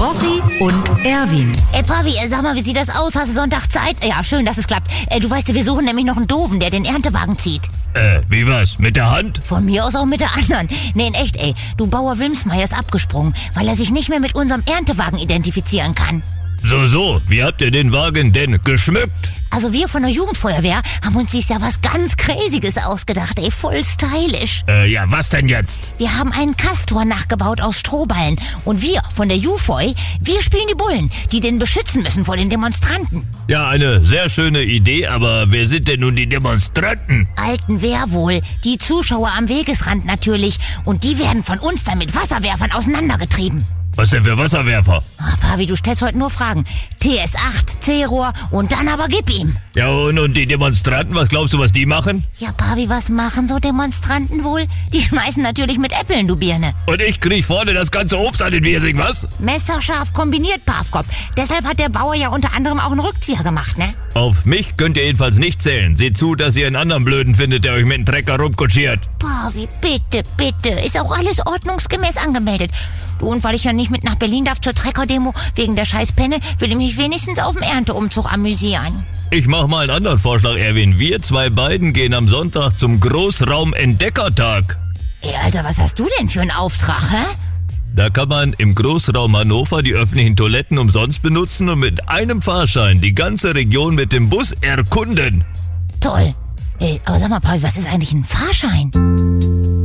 Rochi und Erwin. Pavi, sag mal, wie sieht das aus? Hast du Sonntag Zeit? Ja, schön, dass es klappt. Du weißt ja, wir suchen nämlich noch einen Doofen, der den Erntewagen zieht. Wie was? Mit der Hand? Von mir aus auch mit der anderen. Nee, in echt, Du Bauer Wilmsmeier ist abgesprungen, weil er sich nicht mehr mit unserem Erntewagen identifizieren kann. So, wie habt ihr den Wagen denn geschmückt? Also wir von der Jugendfeuerwehr haben uns dieses Jahr was ganz Crazyes ausgedacht, voll stylisch. Ja, was denn jetzt? Wir haben einen Kastor nachgebaut aus Strohballen. Und wir von der Jufoi, wir spielen die Bullen, die den beschützen müssen vor den Demonstranten. Ja, eine sehr schöne Idee, aber wer sind denn nun die Demonstranten? Alten wer wohl? Die Zuschauer am Wegesrand natürlich. Und die werden von uns dann mit Wasserwerfern auseinandergetrieben. Was denn für Wasserwerfer? Pavi, du stellst heute nur Fragen. TS8, C-Rohr und dann aber gib ihm. Ja, und die Demonstranten, was glaubst du, was die machen? Ja, Pavi, was machen so Demonstranten wohl? Die schmeißen natürlich mit Äppeln, du Birne. Und ich krieg vorne das ganze Obst an den Wirsing, was? Messerscharf kombiniert, Pavkop. Deshalb hat der Bauer ja unter anderem auch einen Rückzieher gemacht, ne? Auf mich könnt ihr jedenfalls nicht zählen. Seht zu, dass ihr einen anderen Blöden findet, der euch mit dem Trecker rumkutschiert. Pavi, bitte. Ist auch alles ordnungsgemäß angemeldet. Du, und weil ich ja nicht mit nach Berlin darf zur Trecker-Demo wegen der scheiß Penne, will ich mich wenigstens auf dem Ernteumzug amüsieren. Ich mach mal einen anderen Vorschlag, Erwin. Wir zwei beiden gehen am Sonntag zum Großraum-Entdeckertag. Ey, Alter, was hast du denn für einen Auftrag, hä? Da kann man im Großraum Hannover die öffentlichen Toiletten umsonst benutzen und mit einem Fahrschein die ganze Region mit dem Bus erkunden. Toll. Aber sag mal, Paul, was ist eigentlich ein Fahrschein?